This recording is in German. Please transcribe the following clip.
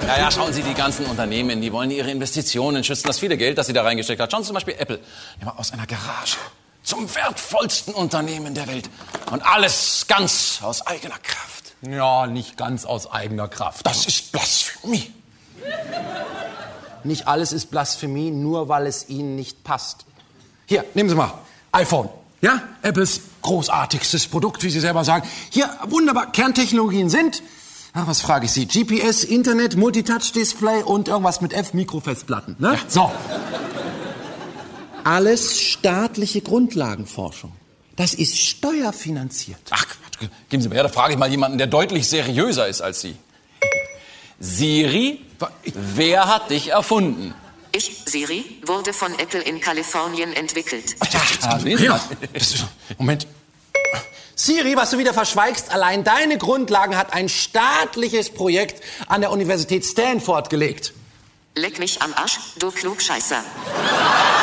Ja, schauen Sie, die ganzen Unternehmen, die wollen ihre Investitionen schützen. Das viele Geld, das sie da reingesteckt hat. Schauen Sie zum Beispiel Apple. Ja, aus einer Garage zum wertvollsten Unternehmen der Welt. Und alles ganz aus eigener Kraft. Ja, nicht ganz aus eigener Kraft. Das ist Blasphemie. Nicht alles ist Blasphemie, nur weil es Ihnen nicht passt. Hier, nehmen Sie mal. iPhone. Ja, Apples großartigstes Produkt, wie Sie selber sagen. Hier, wunderbar, Kerntechnologien sind, was frage ich Sie, GPS, Internet, Multitouch-Display und irgendwas mit F, Mikrofestplatten. Ne? Ja. So. Alles staatliche Grundlagenforschung. Das ist steuerfinanziert. Ach, geben Sie mir her, da frage ich mal jemanden, der deutlich seriöser ist als Sie. Siri, wer hat dich erfunden? Ich, Siri, wurde von Apple in Kalifornien entwickelt. Ja. Moment. Siri, was du wieder verschweigst, allein deine Grundlagen hat ein staatliches Projekt an der Universität Stanford gelegt. Leck mich am Arsch, du Klugscheißer.